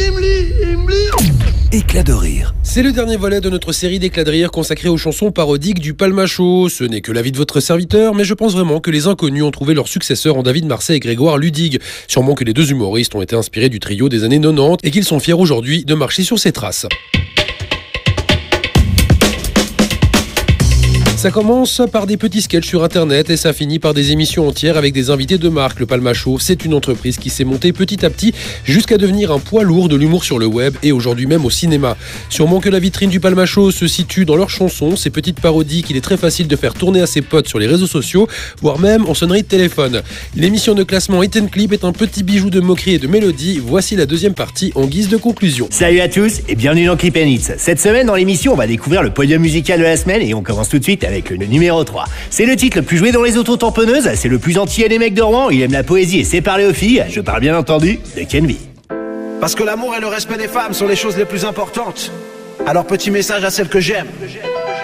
Éclat de rire. C'est le dernier volet de notre série d'éclats de rire consacrée aux chansons parodiques du Palmacho. Ce n'est que l'avis de votre serviteur, mais je pense vraiment que les inconnus ont trouvé leur successeur en David Marsay et Grégoire Ludig. Sûrement que les deux humoristes ont été inspirés du trio des années 90 et qu'ils sont fiers aujourd'hui de marcher sur ses traces. Ça commence par des petits sketchs sur internet et ça finit par des émissions entières avec des invités de marque. Le Palmacho, c'est une entreprise qui s'est montée petit à petit jusqu'à devenir un poids lourd de l'humour sur le web et aujourd'hui même au cinéma. Sûrement que la vitrine du Palmacho se situe dans leurs chansons, ces petites parodies qu'il est très facile de faire tourner à ses potes sur les réseaux sociaux, voire même en sonnerie de téléphone. L'émission de classement Hit & Clip est un petit bijou de moquerie et de mélodie. Voici la deuxième partie en guise de conclusion. Salut à tous et bienvenue dans Clip & Hits. Cette semaine dans l'émission, on va découvrir le podium musical de la semaine et on commence tout de suite avec le numéro 3. C'est le titre le plus joué dans les auto-tamponneuses, c'est le plus entier des mecs de Rouen, il aime la poésie et sait parler aux filles, je parle bien entendu de Kenvi. Parce que l'amour et le respect des femmes sont les choses les plus importantes. Alors petit message à celles que j'aime.